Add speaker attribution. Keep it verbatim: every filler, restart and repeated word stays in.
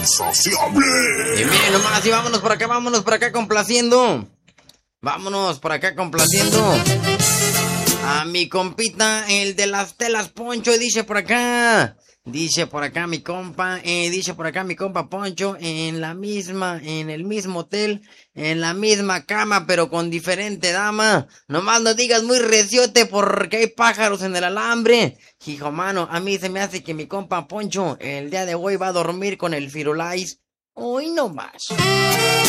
Speaker 1: Sociable.
Speaker 2: Y miren nomás, y vámonos por acá, vámonos por acá complaciendo. Vámonos por acá complaciendo a mi compita, el de las telas Poncho, dice por acá. Dice por acá mi compa, eh, dice por acá mi compa Poncho, en la misma, en el mismo hotel, en la misma cama, pero con diferente dama. Nomás no digas muy reciote porque hay pájaros en el alambre. Hijo mano, a mí se me hace que mi compa Poncho el día de hoy va a dormir con el Firulais. Hoy no más.